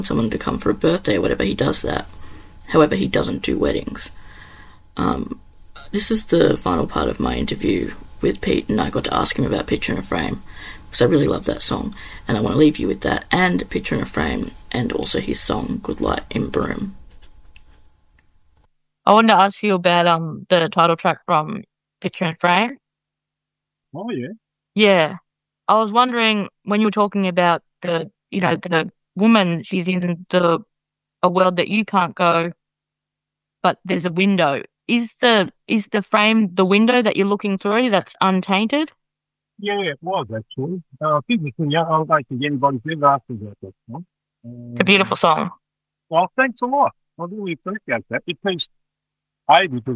someone to come for a birthday or whatever, he does that. However, he doesn't do weddings. This is the final part of my interview with Pete, and I got to ask him about Picture in a Frame, because I really love that song, and I want to leave you with that, and Picture in a Frame, and also his song Good Light in Broome. I wanted to ask you about the title track from Picture in a Frame. Oh, yeah. Yeah. I was wondering, when you were talking about the woman, she's in a world that you can't go, but there's a window. Is the frame the window that you're looking through that's untainted? Yeah, it was actually. I think it's yeah, I don't think anybody's ever asked me about that one. A beautiful song. Well, thanks a lot. I really appreciate that because because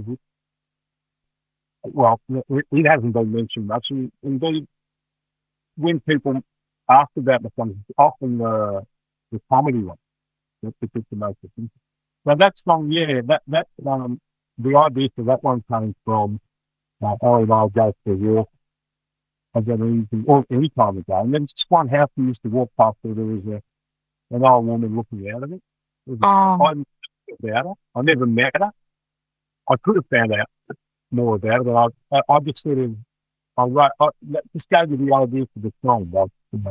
it hasn't been mentioned much. And indeed, when people ask about the song, it's often the comedy one that's the most offensive. Now that song, yeah, that the idea for that one came from Ellie and I go for a walk or any time of day. And then just one house we used to walk past where there was an old woman looking out of it. I knew about her. I never met her. I could have found out more about her, but I just sort of, that just gave me the idea for the song. Like,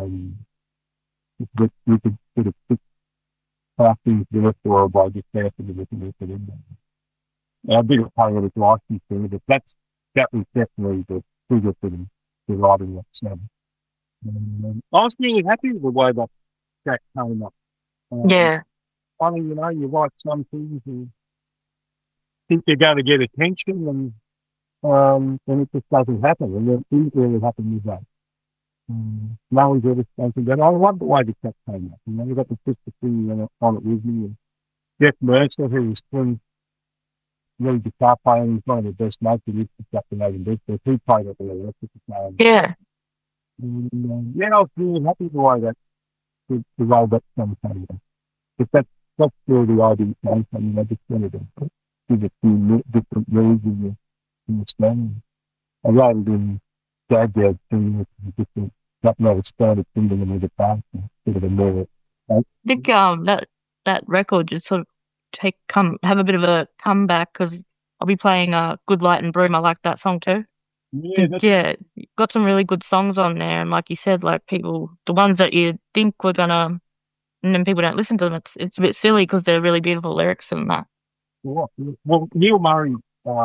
that you could sort of pick how things work or by just asking to listen to it. And I didn't pay any license thing, but that was definitely the trigger for the writing that song. I was really happy with the way that came up. Yeah. Funny, you write some things and think you're going to get attention, and it just doesn't happen. And then it really happened with that. No one's ever spoken that. I love the way the track came up. You got the sister singing on it with me, and Jeff Mercer, who was playing really guitar player, he's one of the best mates of this Captain Nathan Bedford. He played at the electric guitar. Yeah. I was really happy the way that song came up. But that's where the idea came from. I just wanted to give a few different moods in the song. I wrote it in jazz thing with different, not started singing in the guitar, sort of a more. I think that record just sort of have a bit of a comeback, because I'll be playing Good Light in Broome. I like that song too. Yeah, got some really good songs on there, and like you said, like the ones that you think were gonna, and then people don't listen to them. It's a bit silly because they're really beautiful lyrics and that. Well, Neil Murray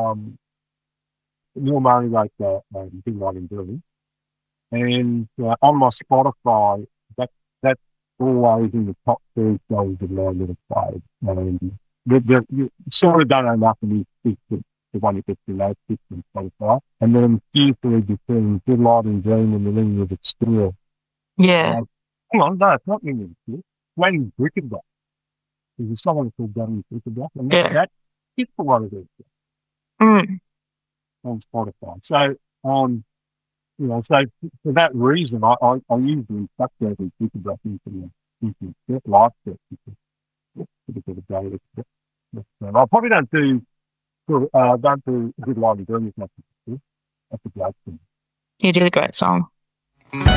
like Big Light in Broome, and on my Spotify, that's always in the top 3 songs of my little played. You sort of don't know nothing is the one that gets the most hits on Spotify, and then usually between Good Light in Broome and the Ring of Its Steel. Yeah. Hang on, no, it's not Ring of Its Steel. Wayne Brickendorf. There's a song called Wayne Brickendorf, and that hits a lot of it on Spotify. So, so for that reason, I usually suck every Brickendorf into the live set because it's a bit of a day. I probably don't do Good Light in Broome as much as I do. That's a great thing. You did a great song.